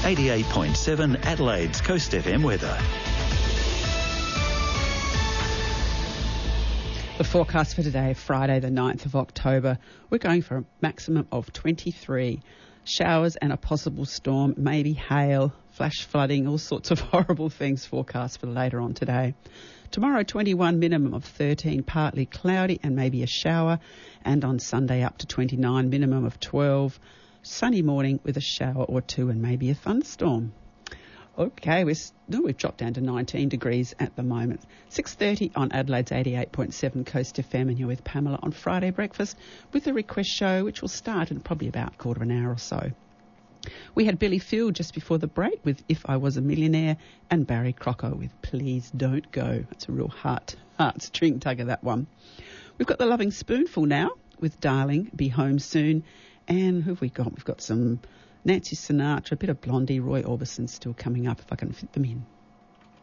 88.7 Adelaide's Coast FM weather. The forecast for today, Friday the 9th of October, we're going for a maximum of 23. Showers and a possible storm, maybe hail, flash flooding, all sorts of horrible things forecast for later on today. Tomorrow, 21, minimum of 13, partly cloudy and maybe a shower. And on Sunday, up to 29, minimum of 12. Sunny morning with a shower or two and maybe a thunderstorm. Okay, we've dropped down to 19 degrees at the moment. 6:30 on Adelaide's 88.7 Coast FM, and you're with Pamela on Friday Breakfast with the request show, which will start in probably about a quarter of an hour or so. We had Billy Field just before the break with If I Was a Millionaire, and Barry Crocker with Please Don't Go. It's a real heartstring tugger, that one. We've got the Loving Spoonful now with Darling, Be Home Soon. And who have we got? We've got some Nancy Sinatra, a bit of Blondie, Roy Orbison still coming up if I can fit them in.